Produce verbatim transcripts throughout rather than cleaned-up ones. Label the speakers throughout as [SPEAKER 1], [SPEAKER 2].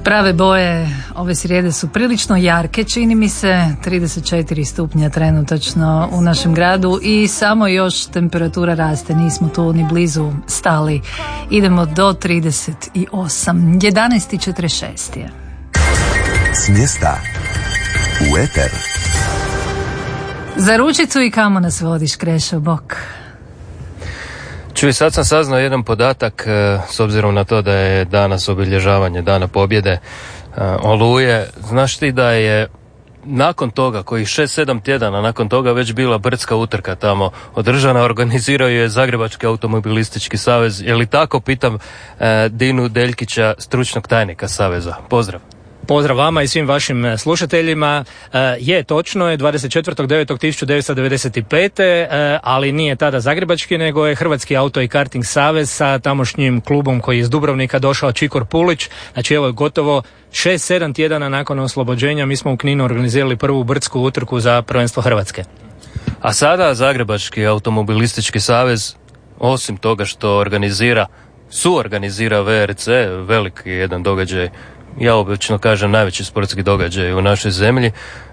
[SPEAKER 1] Prave boje ove srijede su prilično jarke, čini mi se, trideset četiri stupnja trenutačno u našem gradu i samo još temperatura raste, nismo tu ni blizu stali. Idemo do trideset osam, jedanaest i četrdeset šest je.
[SPEAKER 2] S mjesta u eter.
[SPEAKER 1] Za ručicu i kamo nas vodiš, Krešo, bok?
[SPEAKER 3] Čuj, sad sam saznao jedan podatak, s obzirom na to da je danas obilježavanje Dana pobjede, Oluje. Znaš ti da je nakon toga, kojih šest sedam tjedana nakon toga, već bila brdska utrka tamo održana, organizirao je Zagrebački automobilistički savez. Je li tako, pitam Dinu Deljkića, stručnog tajnika saveza. Pozdrav.
[SPEAKER 4] Pozdrav vama i svim vašim slušateljima. E, je, točno je, dvadeset četvrtog devetog tisuće devetsto devedeset pete. E, ali nije tada Zagrebački, nego je Hrvatski auto i karting savez sa tamošnjim klubom koji je iz Dubrovnika došao, Čikor Pulić. Znači evo, gotovo šest sedam tjedana nakon oslobođenja mi smo u Kninu organizirali prvu brdsku utrku za prvenstvo Hrvatske.
[SPEAKER 3] A sada Zagrebački automobilistički savez, osim toga što organizira, suorganizira V R C, veliki jedan događaj, ja obično kažem najveći sportski događaj u našoj zemlji,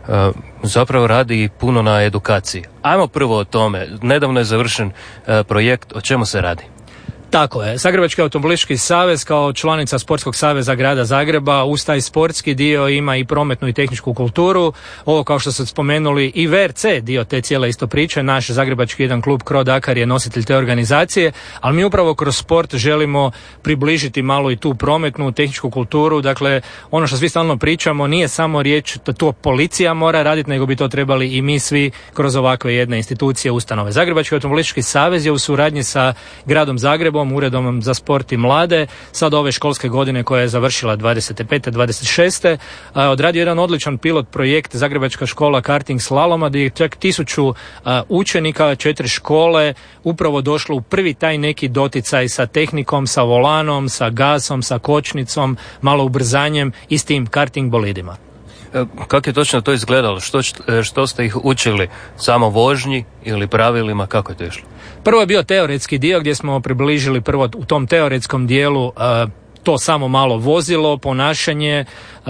[SPEAKER 3] zapravo radi puno na edukaciji. Ajmo prvo o tome. Nedavno je završen projekt, o čemu se radi?
[SPEAKER 4] Tako je. Zagrebački automobilistički savez kao članica Sportskog saveza grada Zagreba uz taj sportski dio ima i prometnu i tehničku kulturu. Ovo, kao što ste spomenuli, i V R C dio te cijele isto priče. Naš zagrebački jedan klub Cro Dakar je nositelj te organizacije, ali mi upravo kroz sport želimo približiti malo i tu prometnu, tehničku kulturu. Dakle, ono što svi stalno pričamo nije samo riječ da to policija mora raditi, nego bi to trebali i mi svi kroz ovakve jedne institucije, ustanove. Zagrebački automobilistički savez je u suradnji sa gradom Zagrebom, Uredom za sport i mlade, sad ove školske godine koja je završila dvadeset pete dvadeset šeste odradio jedan odličan pilot projekt Zagrebačka škola karting slaloma, gdje je čak tisuću učenika, četiri škole upravo došlo u prvi taj neki doticaj sa tehnikom, sa volanom, sa gasom, sa kočnicom, malo ubrzanjem i s tim karting bolidima.
[SPEAKER 3] Kako je točno to izgledalo? Što, što ste ih učili? Samo vožnji ili pravilima? Kako je to išlo?
[SPEAKER 4] Prvo je bio teoretski dio gdje smo približili prvo u tom teoretskom dijelu uh, to samo malo vozilo, ponašanje, uh,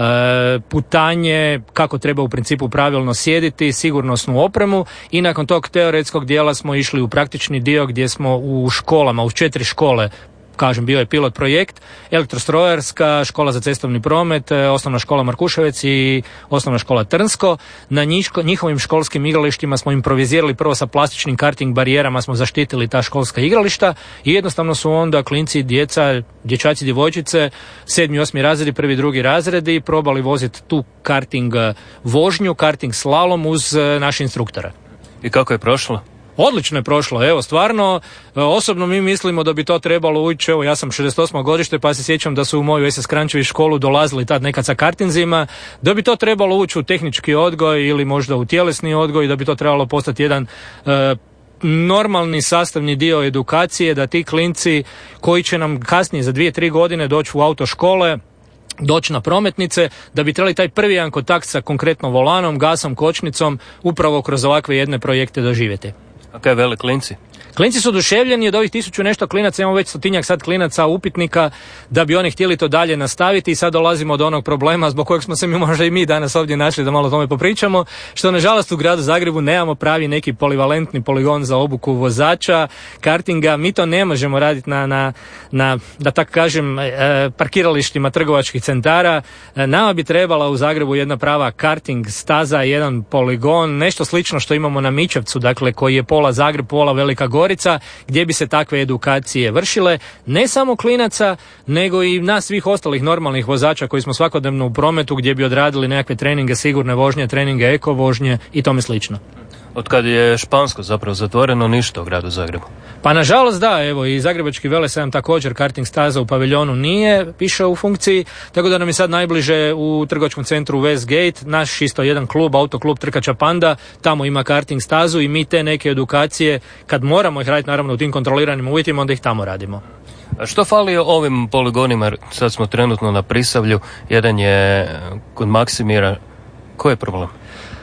[SPEAKER 4] putanje, kako treba u principu pravilno sjediti, sigurnosnu opremu, i nakon tog teoretskog dijela smo išli u praktični dio gdje smo u školama, u četiri škole, kažem, bio je pilot projekt, Elektrostrojarska, škola za cestovni promet, osnovna škola Markuševec i osnovna škola Trnsko. Na njiško, njihovim školskim igralištima smo improvizirali prvo sa plastičnim karting barijerama, smo zaštitili ta školska igrališta i jednostavno su onda klinci, djeca, dječaci, djevojčice, sedmi, osmi razredi, prvi, drugi razredi probali voziti tu karting vožnju, karting slalom uz naše instruktore.
[SPEAKER 3] I kako je prošlo?
[SPEAKER 4] Odlično je prošlo, evo, stvarno, osobno mi mislimo da bi to trebalo ući, evo, ja sam šezdeset osmo godište, pa se sjećam da su u moju S S Krančević školu dolazili tad nekad sa kartinzima, da bi to trebalo ući u tehnički odgoj ili možda u tjelesni odgoj, da bi to trebalo postati jedan e, normalni sastavni dio edukacije, da ti klinci koji će nam kasnije za dvije, tri godine doći u autoškole, doći na prometnice, da bi trebali taj prvi jedan kontakt sa konkretno volanom, gasom, kočnicom, upravo kroz ovakve jedne projekte doživjeti.
[SPEAKER 3] A kaj vele klinci?
[SPEAKER 4] Klinci su oduševljeni od ovih tisuću nešto klinaca, imamo već stotinjak sad klinaca upitnika da bi oni htjeli to dalje nastaviti, i sad dolazimo do onog problema zbog kojeg smo se mi možda i mi danas ovdje našli da malo o tome popričamo, što nažalost u gradu Zagrebu nemamo pravi neki polivalentni poligon za obuku vozača kartinga. Mi to ne možemo raditi na, na, na da tako kažem, parkiralištima trgovačkih centara. Nama bi trebala u Zagrebu jedna prava karting staza, jedan poligon, nešto slično što imamo na Mičevcu, dakle koji je pola Zagreb, pola Velika Gorica, gdje bi se takve edukacije vršile, ne samo klinaca, nego i nas svih ostalih normalnih vozača koji smo svakodnevno u prometu, gdje bi odradili nekakve treninge sigurne vožnje, treninge eko vožnje i tome slično.
[SPEAKER 3] Od kad je Špansko zapravo zatvoreno, ništa u gradu Zagrebu?
[SPEAKER 4] Pa nažalost da, evo, i Zagrebački velesajam također, karting staza u paviljonu nije više u funkciji, tako da nam je sad najbliže u trgovačkom centru Westgate, naš isto jedan klub, autoklub Trkača Panda, tamo ima karting stazu i mi te neke edukacije, kad moramo ih raditi naravno u tim kontroliranim uvjetima, onda ih tamo radimo.
[SPEAKER 3] A što fali ovim poligonima? Sad smo trenutno na Prisavlju, jedan je kod Maksimira. Koji je problem?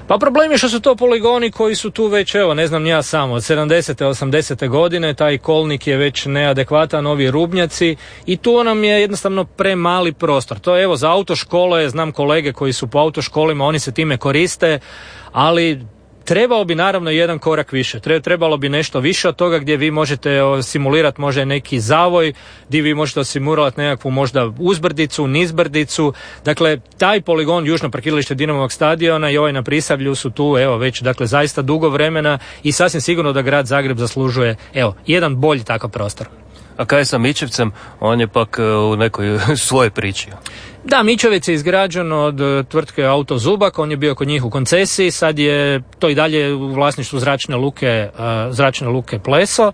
[SPEAKER 4] Pa problem je što su to poligoni koji su tu već, evo, ne znam ja samo, od sedamdesete, osamdesete godine, taj kolnik je već neadekvatan, ovi rubnjaci i tu nam je jednostavno premali prostor. To je, evo, za autoškole, znam kolege koji su po autoškolima, oni se time koriste, ali trebao bi naravno jedan korak više. Trebalo bi nešto više od toga gdje vi možete simulirati možda neki zavoj, gdje vi možete simulirati nekakvu možda uzbrdicu, nizbrdicu. Dakle, taj poligon južno parkiralište Dinamovog stadiona i ovaj na Prisavlju su tu, evo, već dakle zaista dugo vremena i sasvim sigurno da grad Zagreb zaslužuje, evo, jedan bolji takav prostor.
[SPEAKER 3] A kaj je sa Mičevcem? On je pak u nekoj svojoj priči.
[SPEAKER 4] Da, Mičevec je izgrađen od tvrtke Auto Zubak, on je bio kod njih u koncesiji, sad je to i dalje u vlasništvu zračne luke, uh, zračne luke Pleso,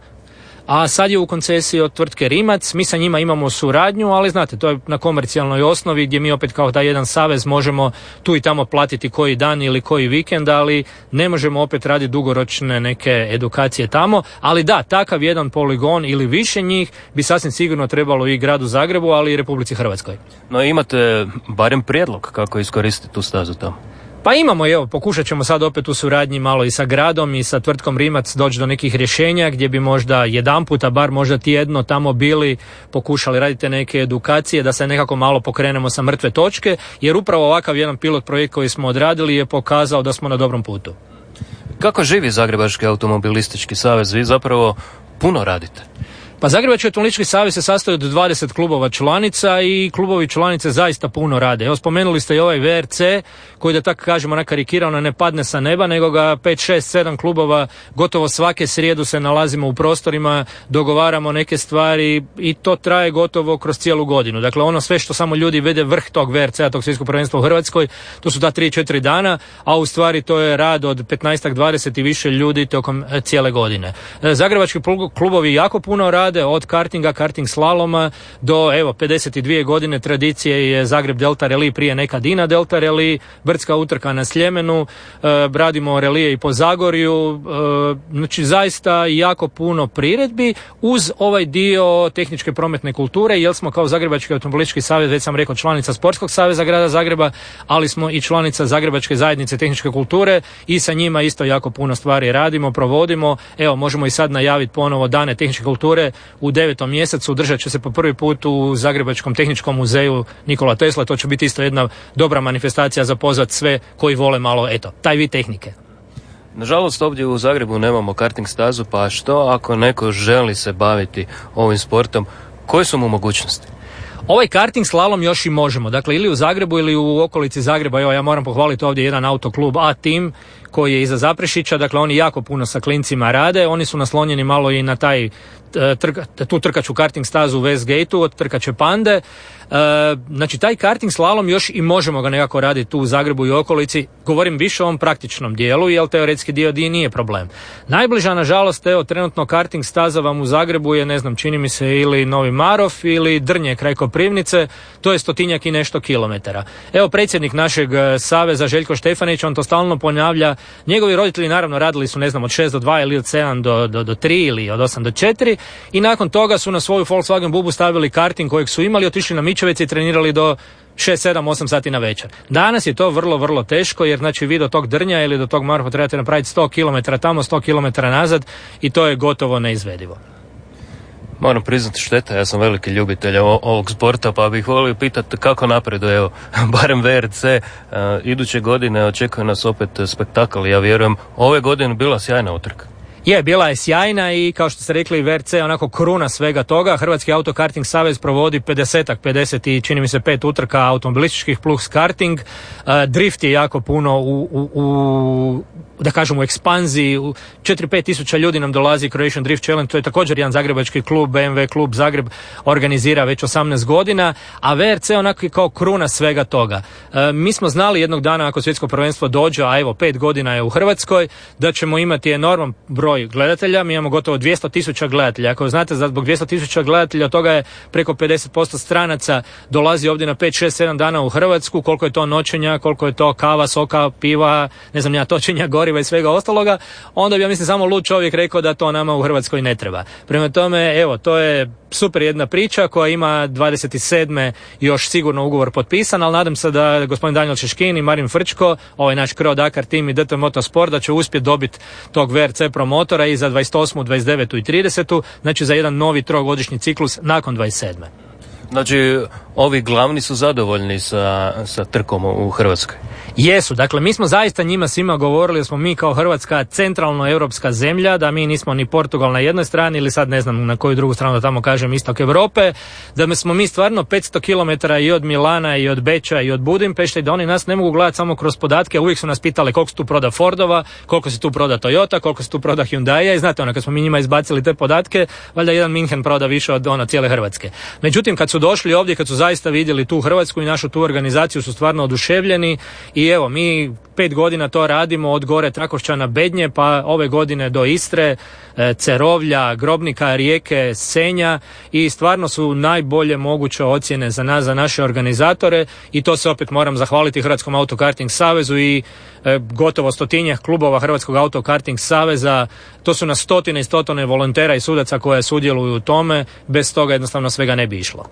[SPEAKER 4] a sad je u koncesiji od tvrtke Rimac. Mi sa njima imamo suradnju, ali znate, to je na komercijalnoj osnovi gdje mi opet kao taj jedan savez možemo tu i tamo platiti koji dan ili koji vikend, ali ne možemo opet raditi dugoročne neke edukacije tamo. Ali da, takav jedan poligon ili više njih bi sasvim sigurno trebalo i gradu Zagrebu, ali i Republici Hrvatskoj.
[SPEAKER 3] No imate barem prijedlog kako iskoristiti tu stazu tamo?
[SPEAKER 4] Pa imamo, evo, pokušat ćemo sad opet u suradnji malo i sa gradom i sa tvrtkom Rimac doći do nekih rješenja gdje bi možda jedan puta, bar možda tjedno tamo bili, pokušali raditi neke edukacije da se nekako malo pokrenemo sa mrtve točke, jer upravo ovakav jedan pilot projekt koji smo odradili je pokazao da smo na dobrom putu.
[SPEAKER 3] Kako živi Zagrebački automobilistički savez? Vi zapravo puno radite.
[SPEAKER 4] Pa Zagrebački automobilistički savez se sastoji od dvadeset klubova članica i klubovi članice zaista puno rade. Evo, spomenuli ste i ovaj V R C koji, da tako kažemo, nakarikirano ne padne sa neba, nego ga pet, šest, sedam klubova gotovo svake srijedu se nalazimo u prostorima, dogovaramo neke stvari i to traje gotovo kroz cijelu godinu. Dakle, ono sve što samo ljudi vide vrh tog V R C-a, tog svjetskog prvenstva u Hrvatskoj, to su ta tri četiri dana, a u stvari to je rad od petnaest dvadeset i više ljudi tokom cijele godine. Zagrebački klubovi jako puno rade, od kartinga, karting slaloma do, evo, pedeset dvije godine tradicije je Zagreb Delta Rally, prije nekad Dina Delta Rally, brdska utrka na Sljemenu, e, radimo relije i po Zagorju, e, znači zaista jako puno priredbi uz ovaj dio tehničke prometne kulture, jer smo kao Zagrebački automobilistički savez, već sam rekao, članica Sportskog saveza grada Zagreba, ali smo i članica Zagrebačke zajednice tehničke kulture i sa njima isto jako puno stvari radimo, provodimo. Evo, možemo i sad najaviti ponovo dane tehničke kulture u devetom mjesecu, održat će se po prvi put u Zagrebačkom tehničkom muzeju Nikola Tesla. To će biti isto jedna dobra manifestacija za pozvat sve koji vole malo, eto, taj vid tehnike.
[SPEAKER 3] Nažalost, ovdje u Zagrebu nemamo karting stazu, pa što ako neko želi se baviti ovim sportom, koje su mu mogućnosti?
[SPEAKER 4] Ovaj karting slalom još i možemo, dakle ili u Zagrebu ili u okolici Zagreba. Evo, ja moram pohvaliti ovdje jedan autoklub A-Team koji je iza Zaprešića, dakle oni jako puno sa klincima rade, oni su naslonjeni malo i na taj trka, tu trkaču karting stazu u Westgateu od trkače Pande. E, znači taj karting slalom još i možemo ga nekako raditi tu u Zagrebu i okolici. Govorim više o ovom praktičnom dijelu, jer teoretski dio di nije problem. Najbliža, nažalost, evo, trenutno karting staza vam u Zagrebu je, ne znam, čini mi se ili Novi Marof ili Drnje kraj Koprivnice, to je stotinjak i nešto kilometara. Evo, predsjednik našeg saveza Željko Štefanić, on to stalno ponavlja. Njegovi roditelji naravno radili su, ne znam, od šest do dva ili od sedam do, do, do tri ili od osam do četiri i nakon toga su na svoju Volkswagen bubu stavili karting kojeg su imali, otišli na Mičevec i trenirali do šest, sedam, osam sati na večer. Danas je to vrlo, vrlo teško, jer znači vi do tog Drnja ili do tog Marofa trebate napraviti sto kilometara tamo, sto kilometara nazad i to je gotovo neizvedivo.
[SPEAKER 3] Moram priznati, šteta, ja sam veliki ljubitelj ovog sporta, pa bih volio pitati kako napreduje, evo, barem V R C, uh, iduće godine očekuje nas opet spektakl, ja vjerujem, ove godine bila sjajna utrka.
[SPEAKER 4] Je, bila je sjajna i kao što ste rekli, V R C onako kruna svega toga. Hrvatski autokarting savez provodi pedesetak, pedeset i čini mi se pet utrka automobilističkih plus karting. Uh, drift je jako puno u, u, u da kažem u ekspanziji, četiri pet tisuća ljudi nam dolazi Croatian Drift Challenge, to je također jedan zagrebački klub, B M W klub Zagreb organizira već osamnaest godina, a V R C onako kao kruna svega toga. E, mi smo znali jednog dana ako svjetsko prvenstvo dođe, a evo pet godina je u Hrvatskoj, da ćemo imati enorman broj gledatelja, mi imamo gotovo dvjesto tisuća gledatelja. Ako znate, zbog dvjesto tisuća gledatelja od toga je preko pedeset posto stranaca dolazi ovdje na pet, šest, sedam dana u Hrvatsku, koliko je to noćenja, koliko je to kava, soka, piva, ne znam ja, točenja, goriva i svega ostaloga, onda bi, ja mislim, samo lud čovjek rekao da to nama u Hrvatskoj ne treba. Prema tome, evo, to je super jedna priča koja ima dvadeset sedme još sigurno ugovor potpisan, ali nadam se da gospodin Daniel Šeškin i Marin Frčko, ovaj naš Cro Dakar tim i D T Motosport, da će uspjeti dobiti tog V R C promotora i za dvadeset osmu, dvadeset devetu i tridesetu, znači za jedan novi trogodišnji ciklus nakon dvadeset sedme.
[SPEAKER 3] Znači, ovi glavni su zadovoljni sa, sa trkom u Hrvatskoj?
[SPEAKER 4] Jesu, dakle mi smo zaista njima svima govorili da smo mi kao Hrvatska centralno europska zemlja, da mi nismo ni Portugal na jednoj strani ili sad ne znam na koju drugu stranu da tamo kažem istok Europe, da smo mi stvarno petsto kilometara i od Milana i od Beča i od Budimpešte i da oni nas ne mogu gledati samo kroz podatke, uvijek su nas pitali koliko se tu proda Fordova, koliko se tu proda Toyota, koliko se tu proda Hyundai i znate ono kad smo mi njima izbacili te podatke, valjda jedan München proda više od ono cijele Hrvatske. Međutim kad su došli ovdje, kad su zaista vidjeli tu Hrvatsku i našu tu organizaciju su stvarno oduševljeni i evo mi pet godina to radimo od gore Trakošćana, Bednje pa ove godine do Istre, Cerovlja, Grobnika, Rijeke, Senja i stvarno su najbolje moguće ocjene za nas, za naše organizatore i to se opet moram zahvaliti Hrvatskom autokarting savezu i e, gotovo stotinjak klubova Hrvatskog autokarting saveza, to su na stotine i stotine volontera i sudaca koje sudjeluju u tome, bez toga jednostavno svega ne bi išlo.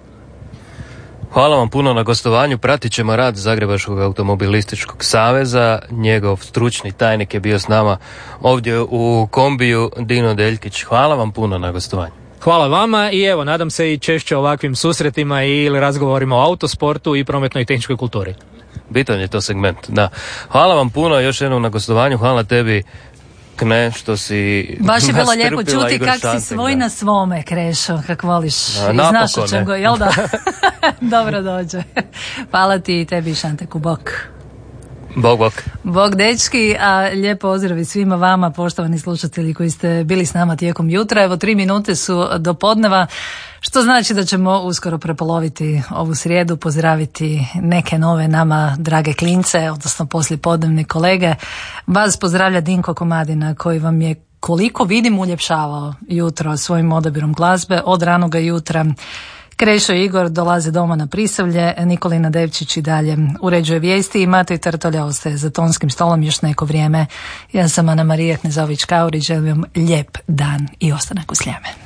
[SPEAKER 3] Hvala vam puno na gostovanju. Pratit ćemo rad Zagrebačkog automobilističkog saveza. Njegov stručni tajnik je bio s nama ovdje u kombiju, Dino Deljkić. Hvala vam puno na gostovanju.
[SPEAKER 4] Hvala vama i evo, nadam se i češće ovakvim susretima ili razgovorima o autosportu i prometnoj i tehničkoj kulturi.
[SPEAKER 3] Bitan je to segment, da. Hvala vam puno još jednom na gostovanju. Hvala tebi, Kne, što si
[SPEAKER 1] baš je bilo lijepo čuti kak si svoj da. Na svome, Krešo, kak voliš.
[SPEAKER 3] A,
[SPEAKER 1] znaš o čem go, jel da? Dobro dođe. Hvala ti i tebi, Šanteku, bok.
[SPEAKER 3] Bog, bog.
[SPEAKER 1] Bog, dečki, a lijep pozdrav i svima vama, poštovani slušatelji koji ste bili s nama tijekom jutra. Evo, tri minute su do podneva, što znači da ćemo uskoro prepoloviti ovu srijedu, pozdraviti neke nove nama drage klince, odnosno poslijepodnevne kolege. Vas pozdravlja Dinko Komadina, koji vam je, koliko vidim, uljepšavao jutro svojim odabirom glazbe od ranoga jutra. Krešo i Igor dolaze doma na Prisavlje, Nikolina Devčić i dalje uređuje vijesti i Matej Trtolja ostaje za tonskim stolom još neko vrijeme. Ja sam Ana Marija Knezović-Kaurić, želim vam lijep dan i ostanak u Sljeme.